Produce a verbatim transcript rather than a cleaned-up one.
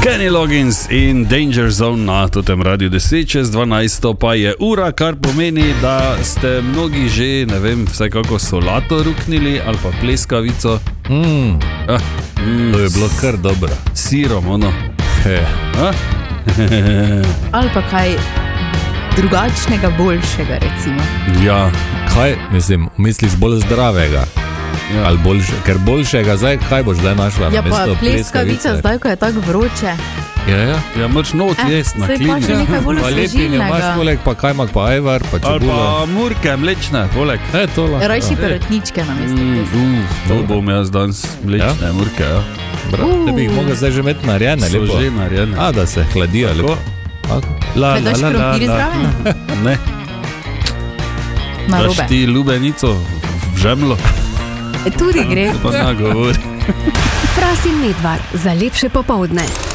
Kenny Loggins in Danger Zone na totem Radio deset čez dvanajst pa je ura, kar pomeni, da ste mnogi že, ne vem, vsaj kako solato ruknili ali pa pleskavico. Mm. Ah, mm, to je bilo kar dobro. Sirom, ono. He. Ah? Ali pa kaj drugačnega, boljšega, recimo. Ja. Kaj, mislim, misliš bolj zdravega? Ja. Ali boljše, ker boljšega, zdaj, kaj boš zdaj našla? Ja, pa pleskavica, zdaj, ko je tako vroče. Ja, ja. Ja, moč not eh, jest na klini. klini. Pa še nekaj bolj osvežilnega. Imaš poleg, pa kajmak, pa ajvar, pa čebula. Ali pa murke, mlečne, poleg. E, to lahko. Rajši perutničke na mesto. Mm, uh, to bom jaz danes mlečne ja? murke, ja. Bra, uh. Da bi jih mogel zdaj že imeti narejene, so lepo. Že narejene. A, da se hladijo, lepo. La, Kaj daš krompir zraven? Ne. Narobe. Daš ti lubenico v žemlo? E, tudi gre. To pa ne govori. Fras in Medvar za lepše popovdne.